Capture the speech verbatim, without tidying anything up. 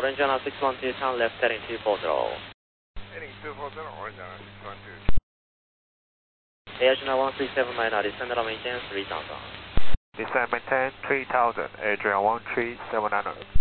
Orange Channel six one two, turn left heading two four zero. Heading two four zero, Orange Channel six one two. Air Channel one three seven nine, descend on maintenance three thousand. Descend maintain three thousand, Adrian one three seven nine.